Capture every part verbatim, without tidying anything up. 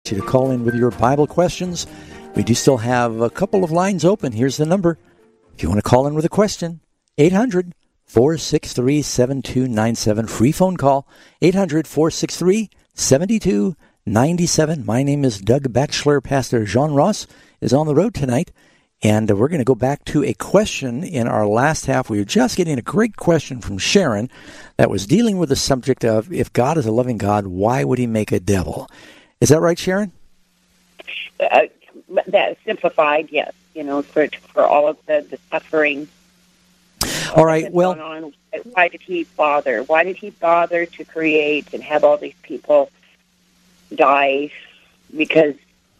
You to call in with your Bible questions. We do still have a couple of lines open. Here's the number. If you want to call in with a question, eight hundred, four six three, seven two nine seven. Free phone call, eight hundred, four six three, seven two nine seven. My name is Doug Batchelor. Pastor Jean Ross is on the road tonight, and we're going to go back to a question in our last half. We were just getting a great question from Sharon that was dealing with the subject of, if God is a loving God, why would he make a devil? Is that right, Sharon? Uh, that simplified, yes. You know, for for all of the, the suffering. All right. Well, on. Why did he bother? Why did he bother to create and have all these people die? Because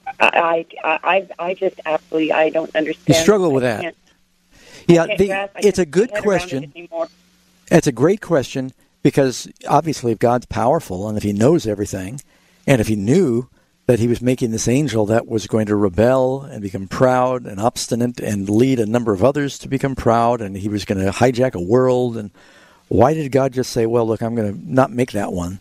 I I I, I just absolutely I don't understand. You struggle with that. Yeah, the, it's a good question. It it's a great question because obviously, if God's powerful and if He knows everything. And if he knew that he was making this angel that was going to rebel and become proud and obstinate and lead a number of others to become proud, and he was going to hijack a world, and why did God just say, well, look, I'm going to not make that one?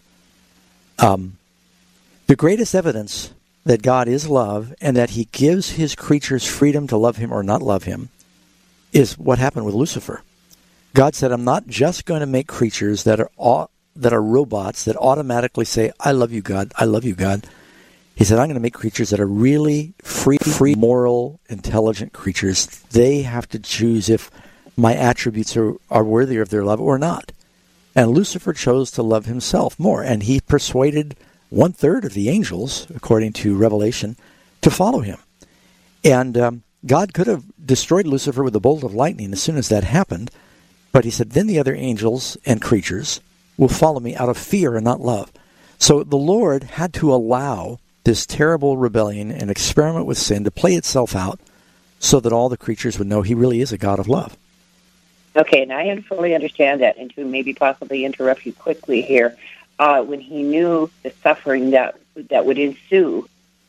Um, the greatest evidence that God is love and that he gives his creatures freedom to love him or not love him is what happened with Lucifer. God said, I'm not just going to make creatures that are all that are robots that automatically say, I love you, God, I love you, God. He said, I'm going to make creatures that are really free, free, moral, intelligent creatures. They have to choose if my attributes are, are worthy of their love or not. And Lucifer chose to love himself more, and he persuaded one-third of the angels, according to Revelation, to follow him. And um, God could have destroyed Lucifer with a bolt of lightning as soon as that happened, but he said, then the other angels and creatures will follow me out of fear and not love. So the Lord had to allow this terrible rebellion and experiment with sin to play itself out so that all the creatures would know he really is a God of love. Okay, and I fully understand that, and to maybe possibly interrupt you quickly here, uh, when he knew the suffering that that would ensue,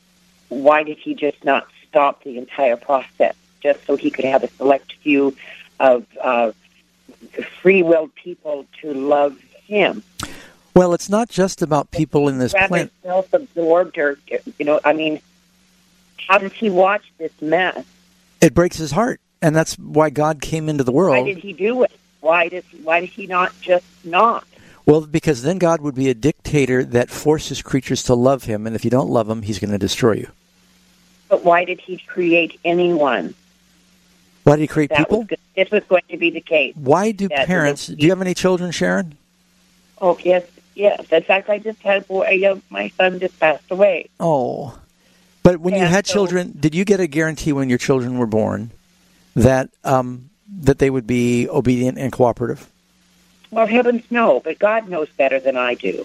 why did he just not stop the entire process, just so he could have a select few of uh, free-willed people to love him? Well, it's not just about people in this planet. Self-absorbed, or, you know, I mean, how does he watch this mess? It breaks his heart, and that's why God came into the world. Why did he do it? Why does why did he not just not? Well, because then God would be a dictator that forces creatures to love him, and if you don't love him, he's going to destroy you. But why did he create anyone? Why did he create that people? Was, this was going to be the case. Why do parents... Do you have any children, Sharon? Oh, yes, yes. In fact, I just had... Uh, my son just passed away. Oh. But when and you had so, children, did you get a guarantee when your children were born that um, that they would be obedient and cooperative? Well, heavens no, but God knows better than I do.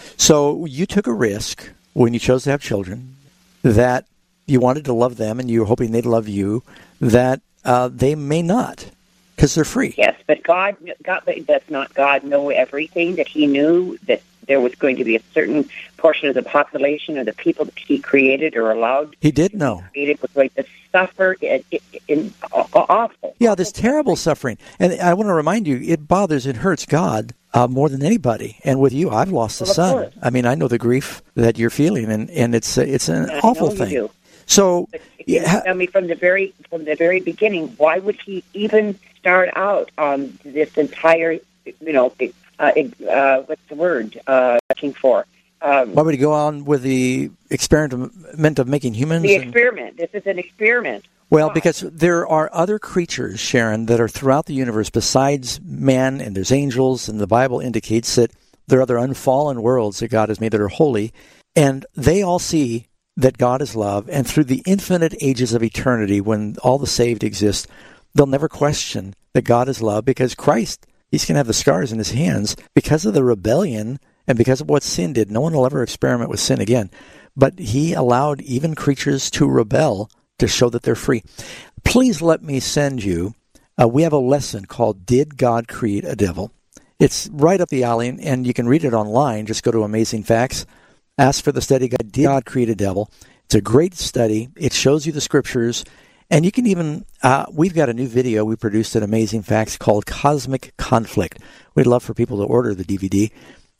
So you took a risk when you chose to have children that you wanted to love them and you were hoping they'd love you, that uh, they may not, because they're free. Yes, but God, God does not God know everything, that he knew that there was going to be a certain portion of the population or the people that he created or allowed. He did know. Created was going to suffer in, in, in awful. Yeah, this terrible suffering. And I want to remind you, it bothers and hurts God uh, more than anybody. And with you, I've lost a well, son. I mean, I know the grief that you're feeling, and, and it's it's an I awful know thing. You do. So, but you yeah, tell me from the very from the very beginning, why would he even start out on this entire, you know, uh, uh, what's the word uh, looking for? Um, why would he go on with the experiment of making humans? The and... experiment. This is an experiment. Well, why? because there are other creatures, Sharon, that are throughout the universe besides man, and there's angels, and the Bible indicates that there are other unfallen worlds that God has made that are holy, and they all see that God is love, and through the infinite ages of eternity, when all the saved exist, they'll never question that God is love, because Christ, he's going to have the scars in his hands because of the rebellion and because of what sin did. No one will ever experiment with sin again. But he allowed even creatures to rebel to show that they're free. Please let me send you, uh, we have a lesson called Did God Create a Devil? It's right up the alley, and you can read it online. Just go to Amazing Facts. Ask for the study guide, Did God Create a Devil? It's a great study. It shows you the scriptures. And you can even, uh, we've got a new video we produced at Amazing Facts called Cosmic Conflict. We'd love for people to order the D V D.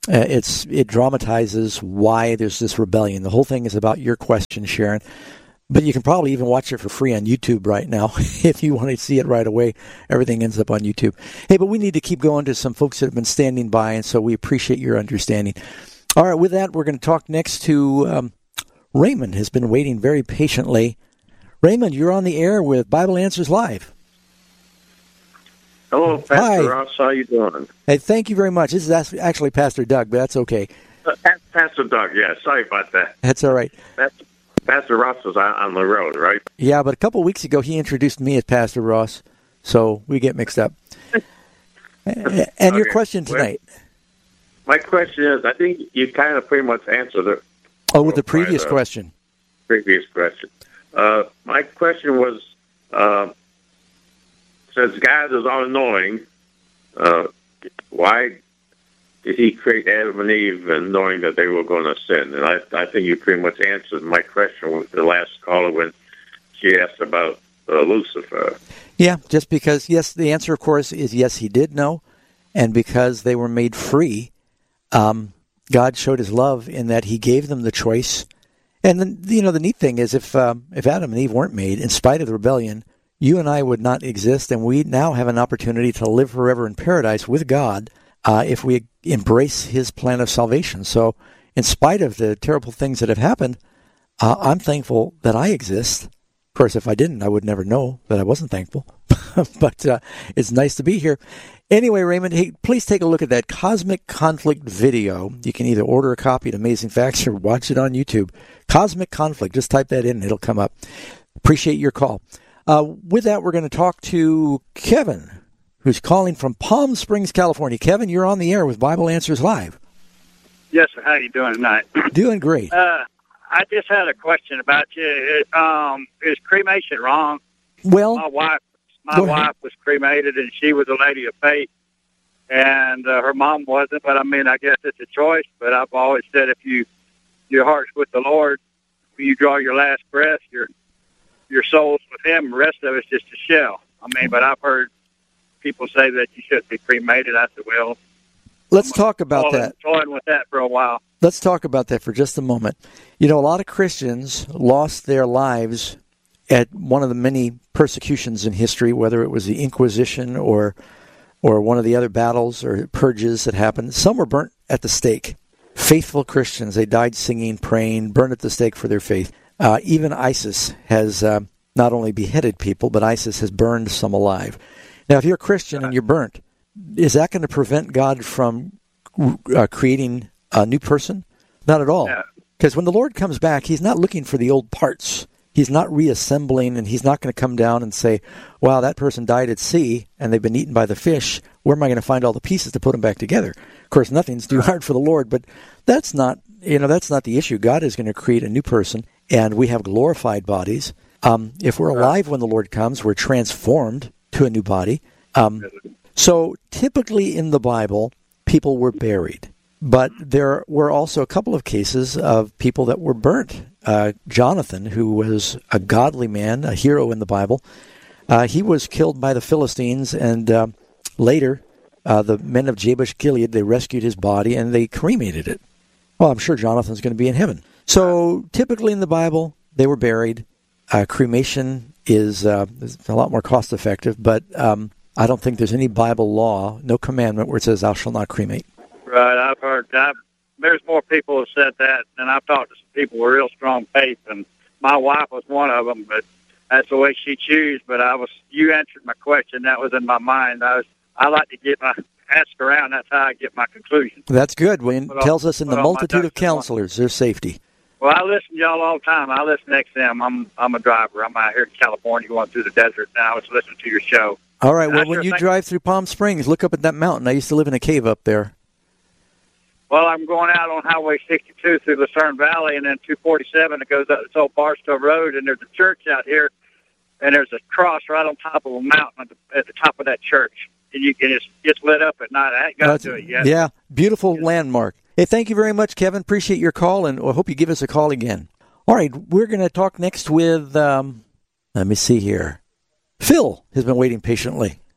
Uh, it's it dramatizes why there's this rebellion. The whole thing is about your question, Sharon. But you can probably even watch it for free on YouTube right now if you want to see it right away. Everything ends up on YouTube. Hey, but we need to keep going to some folks that have been standing by, and so we appreciate your understanding. All right, with that, we're going to talk next to um, Raymond, has been waiting very patiently. Raymond, you're on the air with Bible Answers Live. Hello, Pastor Hi. Ross. How you doing? Hey, thank you very much. This is actually Pastor Doug, but that's okay. Uh, Pastor Doug, yeah. Sorry about that. That's all right. Pastor, Pastor Ross was on, on the road, right? Yeah, but a couple of weeks ago, he introduced me as Pastor Ross, so we get mixed up. And okay. Your question tonight? Well, my question is, I think you kind of pretty much answered it. Oh, with the previous the question. Previous question. Uh, my question was, uh, since God is all-knowing, uh, why did he create Adam and Eve and knowing that they were going to sin? And I, I think you pretty much answered my question with the last caller when she asked about uh, Lucifer. Yeah, just because, yes, the answer, of course, is yes, he did know. And because they were made free, um, God showed his love in that he gave them the choice. And, then, you know, the neat thing is if um, if Adam and Eve weren't made, in spite of the rebellion, you and I would not exist, and we now have an opportunity to live forever in paradise with God uh, if we embrace his plan of salvation. So in spite of the terrible things that have happened, uh, I'm thankful that I exist. Of course, if I didn't, I would never know that I wasn't thankful. But uh, it's nice to be here. Anyway, Raymond, hey, please take a look at that Cosmic Conflict video. You can either order a copy at Amazing Facts or watch it on YouTube. Cosmic Conflict, just type that in and it'll come up. Appreciate your call. Uh, with that, we're going to talk to Kevin, who's calling from Palm Springs, California. Kevin, you're on the air with Bible Answers Live. Yes, sir. How are you doing tonight? Doing great. Uh, I just had a question about you. Um, is cremation wrong? Well, my wife, my wife was cremated, and she was a lady of faith, and uh, her mom wasn't. But I mean, I guess it's a choice. But I've always said, if you your heart's with the Lord, when you draw your last breath, your your soul's with him. The rest of it's just a shell. I mean, but I've heard people say that you shouldn't be cremated. I said, well, let's talk about toiling, that. Toiling with that for a while. Let's talk about that for just a moment. You know, a lot of Christians lost their lives at one of the many persecutions in history, whether it was the Inquisition or or one of the other battles or purges that happened. Some were burnt at the stake. Faithful Christians, they died singing, praying, burned at the stake for their faith. Uh, even ISIS has uh, not only beheaded people, but ISIS has burned some alive. Now, if you're a Christian and you're burnt, is that going to prevent God from uh, creating a new person? Not at all. Because when the Lord comes back, he's not looking for the old parts. He's not reassembling, and he's not going to come down and say, wow, that person died at sea, and they've been eaten by the fish. Where am I going to find all the pieces to put them back together? Of course, nothing's too hard for the Lord, but that's not, you know, that's not the issue. God is going to create a new person, and we have glorified bodies. Um, if we're alive when the Lord comes, we're transformed to a new body. Um, so typically in the Bible, people were buried. But there were also a couple of cases of people that were burnt. Uh, Jonathan, who was a godly man, a hero in the Bible, uh, he was killed by the Philistines, and uh, later uh, the men of Jabesh Gilead, they rescued his body and they cremated it. Well, I'm sure Jonathan's going to be in heaven. So typically in the Bible, they were buried. Uh, cremation is, uh, is a lot more cost-effective, but um, I don't think there's any Bible law, no commandment where it says, thou shalt not cremate. Right, I've heard that. There's more people who said that, and I've talked to some people with real strong faith, and my wife was one of them, but that's the way she chose. But I was, you answered my question. That was in my mind. I was, I like to get my, ask around. That's how I get my conclusion. That's good. When it tells us in the multitude of counselors, there's safety. Well, I listen to y'all all the time. I listen to X M. I'm, I'm a driver. I'm out here in California going through the desert now. I was listening to your show. All right, well, when you drive through Palm Springs, look up at that mountain. I used to live in a cave up there. Well, I'm going out on Highway sixty-two through Lucerne Valley, and then two forty-seven. It goes up this old Barstow Road, and there's a church out here, and there's a cross right on top of a mountain at the, at the top of that church. And you can just it's lit up at night. I ain't got to do it yet. Yeah, beautiful yeah. landmark. Hey, thank you very much, Kevin. Appreciate your call, and I hope you give us a call again. All right, we're going to talk next with, um, let me see here. Phil has been waiting patiently.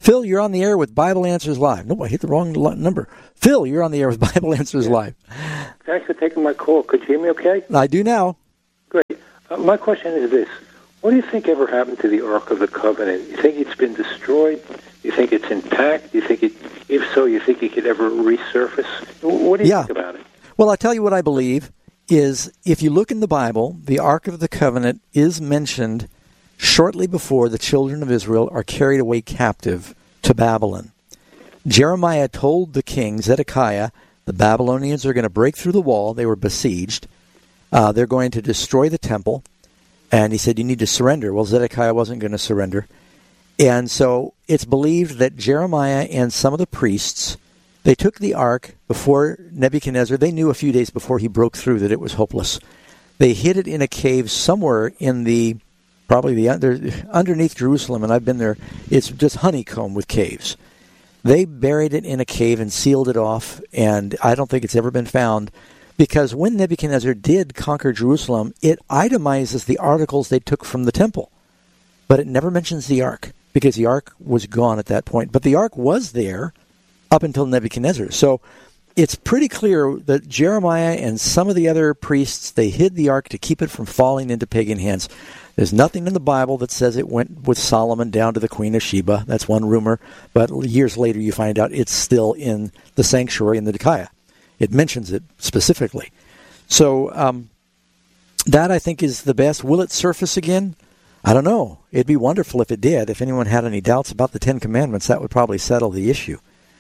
Phil, you're on the air with Bible Answers Live. No, I hit the wrong number. Phil, you're on the air with Bible Answers Live. Thanks for taking my call. Could you hear me okay? I do now. Great. Uh, my question is this. What do you think ever happened to the Ark of the Covenant? You think it's been destroyed? You think it's intact? You think it, if so, you think it could ever resurface? What do you yeah. think about it? Well, I'll tell you what I believe is if you look in the Bible, the Ark of the Covenant is mentioned shortly before the children of Israel are carried away captive to Babylon. Jeremiah told the king, Zedekiah, the Babylonians are going to break through the wall. They were besieged. Uh, they're going to destroy the temple. And he said, you need to surrender. Well, Zedekiah wasn't going to surrender. And so it's believed that Jeremiah and some of the priests, they took the ark before Nebuchadnezzar. They knew a few days before he broke through that it was hopeless. They hid it in a cave somewhere in the, probably the under, underneath Jerusalem, and I've been there. It's just honeycomb with caves. They buried it in a cave and sealed it off, and I don't think it's ever been found. Because when Nebuchadnezzar did conquer Jerusalem, it itemizes the articles they took from the temple. But it never mentions the ark, because the ark was gone at that point. But the ark was there up until Nebuchadnezzar. So it's pretty clear that Jeremiah and some of the other priests, they hid the ark to keep it from falling into pagan hands. There's nothing in the Bible that says it went with Solomon down to the Queen of Sheba. That's one rumor. But years later you find out it's still in the sanctuary in the Dikaiah. It mentions it specifically. So um, that, I think, is the best. Will it surface again? I don't know. It'd be wonderful if it did. If anyone had any doubts about the Ten Commandments, that would probably settle the issue.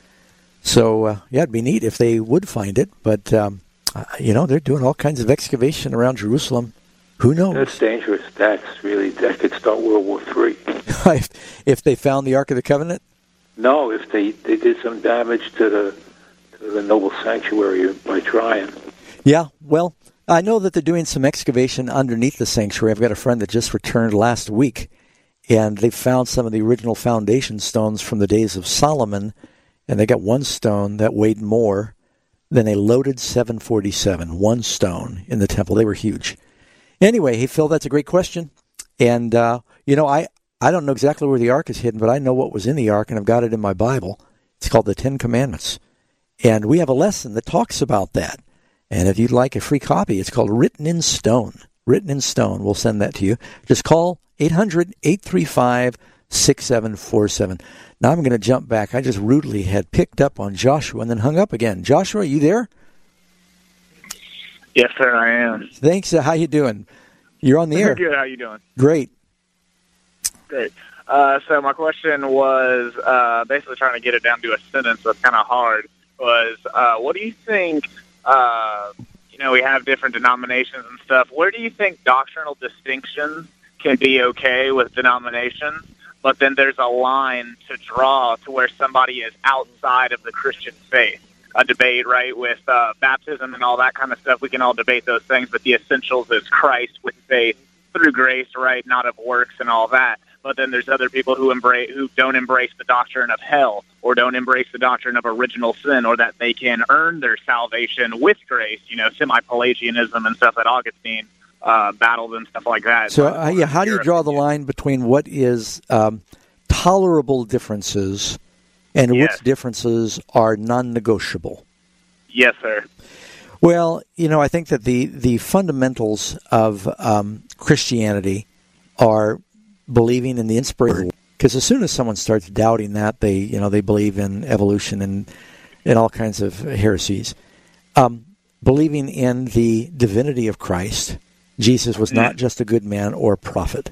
So, uh, yeah, it'd be neat if they would find it. But, um, uh, you know, they're doing all kinds of excavation around Jerusalem. Who knows? That's dangerous. That's really, that could start World War Three. if, if they found the Ark of the Covenant? No, if they, they did some damage to the the noble sanctuary by trying. Yeah, well, I know that they're doing some excavation underneath the sanctuary. I've got a friend that just returned last week, and they found some of the original foundation stones from the days of Solomon, and they got one stone that weighed more than a loaded seven forty-seven, one stone in the temple. They were huge. Anyway, hey, Phil, that's a great question. And, uh, you know, I, I don't know exactly where the ark is hidden, but I know what was in the ark, and I've got it in my Bible. It's called the Ten Commandments. And we have a lesson that talks about that. And if you'd like a free copy, it's called Written in Stone. Written in Stone. We'll send that to you. Just call eight hundred, eight three five, six seven four seven. Now I'm going to jump back. I just rudely had picked up on Joshua and then hung up again. Joshua, are you there? Yes, sir, I am. Thanks. Uh, how you doing? You're on the air. Good. How you doing? Great. Great. Uh, so my question was uh, basically trying to get it down to a sentence that's kind of hard. Was uh, what do you think, uh, you know, we have different denominations and stuff. Where do you think doctrinal distinctions can be okay with denominations, but then there's a line to draw to where somebody is outside of the Christian faith? A debate, right, with uh, baptism and all that kind of stuff. We can all debate those things, but the essentials is Christ with faith through grace, right, not of works and all that. But then there's other people who embrace, who don't embrace the doctrine of hell, or don't embrace the doctrine of original sin, or that they can earn their salvation with grace, you know, semi-Pelagianism and stuff that Augustine uh, battled and stuff like that. So, uh, yeah, how do you draw the line between what is um, tolerable differences and yes. which differences are non-negotiable? Yes, sir. Well, you know, I think that the, the fundamentals of um, Christianity are believing in the inspiration, because as soon as someone starts doubting that, they you know they believe in evolution and and all kinds of heresies. Um, believing in the divinity of Christ, Jesus was not just a good man or a prophet,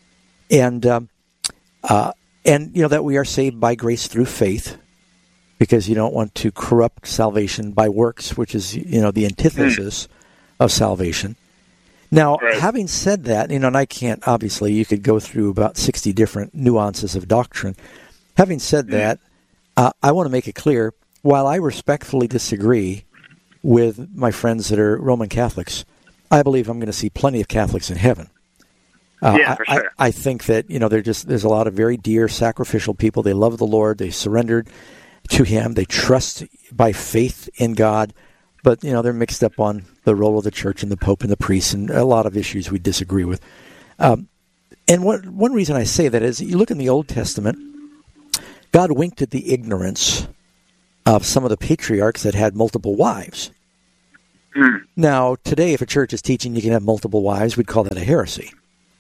and um, uh, and you know that we are saved by grace through faith, because you don't want to corrupt salvation by works, which is you know the antithesis of salvation. Now, right. having said that, you know, and I can't, obviously, you could go through about sixty different nuances of doctrine. Having said mm-hmm. that, uh, I want to make it clear, while I respectfully disagree with my friends that are Roman Catholics, I believe I'm going to see plenty of Catholics in heaven. Uh, yeah, for I, sure. I, I think that, you know, they're just, there's a lot of very dear, sacrificial people. They love the Lord. They surrendered to Him. They trust by faith in God. But, you know, they're mixed up on the role of the church and the Pope and the priests and a lot of issues we disagree with. Um, and what, one reason I say that is you look in the Old Testament, God winked at the ignorance of some of the patriarchs that had multiple wives. Mm. Now, today, if a church is teaching you can have multiple wives, we'd call that a heresy.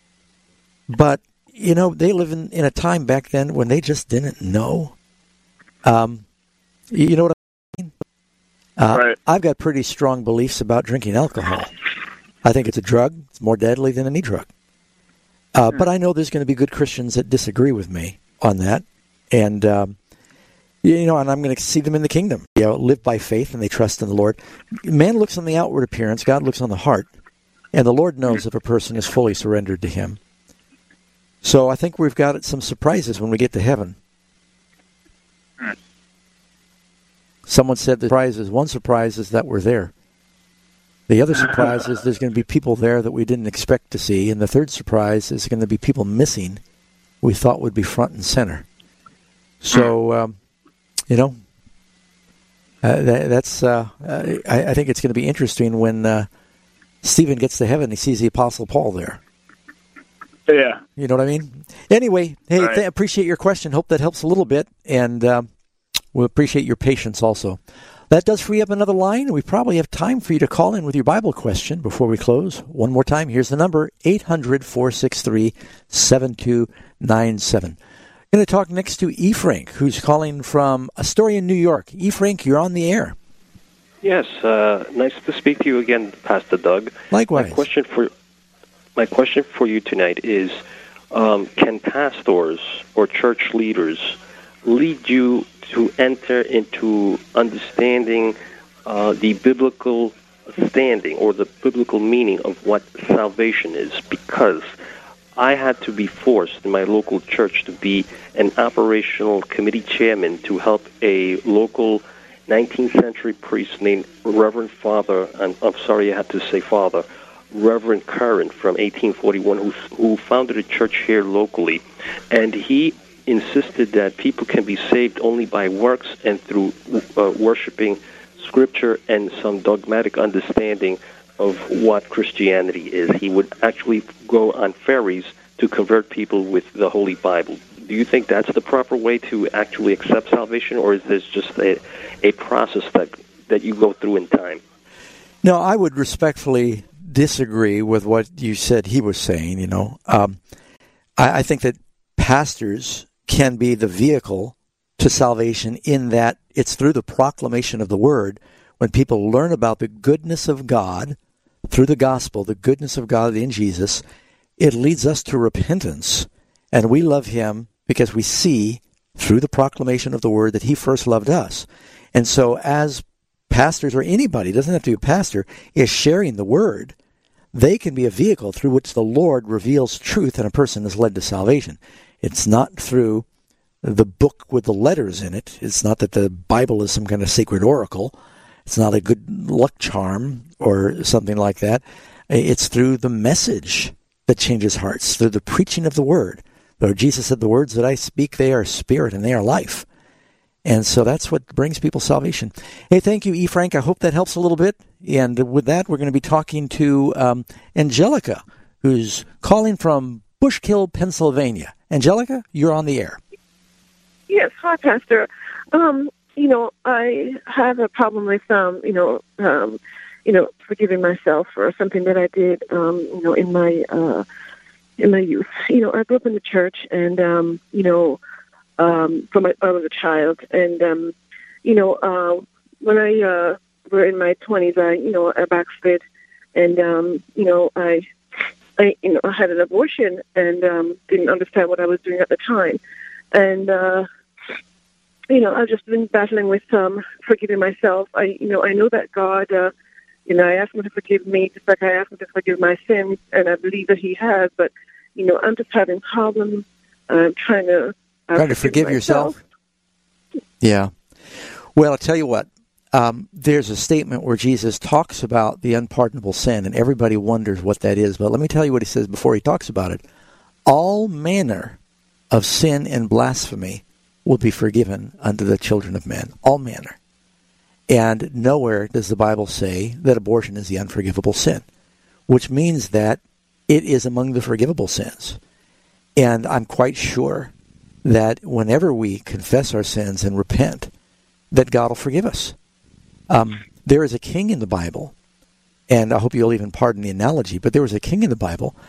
But, you know, they live in, in a time back then when they just didn't know. Um, you know what I mean? Uh, right. I've got pretty strong beliefs about drinking alcohol. I think it's a drug. It's more deadly than any drug. Uh, mm. But I know there's going to be good Christians that disagree with me on that. And, um, you know, and I'm going to see them in the kingdom. You know, live by faith and they trust in the Lord. Man looks on the outward appearance. God looks on the heart. And the Lord knows if a person is fully surrendered to Him. So I think we've got some surprises when we get to heaven. Hmm. Someone said the surprise is, one surprise is that we're there. The other surprise is there's going to be people there that we didn't expect to see. And the third surprise is going to be people missing we thought would be front and center. So, um, you know, uh, that, that's, uh, I, I think it's going to be interesting when uh, Stephen gets to heaven and he sees the Apostle Paul there. Yeah. You know what I mean? Anyway, hey, right. th- appreciate your question. Hope that helps a little bit. And uh, we'll appreciate your patience also. That does free up another line. We probably have time for you to call in with your Bible question before we close. One more time, here's the number, eight hundred, four six three, seven two nine seven. Going to talk next to E. Frank, who's calling from Astoria, New York. E. Frank, you're on the air. Yes, uh, nice to speak to you again, Pastor Doug. Likewise. My question for my question for you tonight is: um, can pastors or church leaders lead you to enter into understanding uh, the biblical standing or the biblical meaning of what salvation is? Because I had to be forced in my local church to be an operational committee chairman to help a local nineteenth century priest named Reverend Father, I'm, I'm sorry I had to say Father, Reverend Curran from eighteen forty-one, who, who founded a church here locally. And he insisted that people can be saved only by works and through uh, worshiping Scripture and some dogmatic understanding of what Christianity is. He would actually go on ferries to convert people with the Holy Bible. Do you think that's the proper way to actually accept salvation, or is this just a, a process that, that you go through in time? No, I would respectfully disagree with what you said he was saying, you know. Um, I, I think that pastors can be the vehicle to salvation in that it's through the proclamation of the Word. When people learn about the goodness of God through the gospel, the goodness of God in Jesus, it leads us to repentance. And we love Him because we see through the proclamation of the Word that He first loved us. And so as pastors, or anybody, doesn't have to be a pastor, is sharing the Word, they can be a vehicle through which the Lord reveals truth and a person is led to salvation. It's not through the book with the letters in it. It's not that the Bible is some kind of sacred oracle. It's not a good luck charm or something like that. It's through the message that changes hearts, through the preaching of the Word. Lord Jesus said, the words that I speak, they are spirit and they are life. And so that's what brings people salvation. Hey, thank you, E. Frank. I hope that helps a little bit. And with that, we're going to be talking to um, Angelica, who's calling from Bushkill, Pennsylvania. Angelica, you're on the air. Yes, hi, Pastor. Um, you know, I have a problem with, um, you know, um, you know, forgiving myself for something that I did, um, you know, in my uh, in my youth. You know, I grew up in the church, and um, you know, um, from I, I was a child, and um, you know, uh, when I uh, were in my twenties, I, you know, I backslid, and um, you know, I, I, you know, I had an abortion, and um, didn't understand what I was doing at the time, and. Uh, You know, I've just been battling with um, forgiving myself. I, you know, I know that God, uh, you know, I asked Him to forgive me, just like I asked Him to forgive my sins, and I believe that He has. But, you know, I'm just having problems. I'm trying to uh, trying to forgive, forgive yourself. Yeah. Well, I'll tell you what. Um, there's a statement where Jesus talks about the unpardonable sin, and everybody wonders what that is. But let me tell you what He says before He talks about it. All manner of sin and blasphemy will be forgiven unto the children of men, all manner. And nowhere does the Bible say that abortion is the unforgivable sin, which means that it is among the forgivable sins. And I'm quite sure that whenever we confess our sins and repent, that God will forgive us. Um, there is a king in the Bible, and I hope you'll even pardon the analogy, but there was a king in the Bible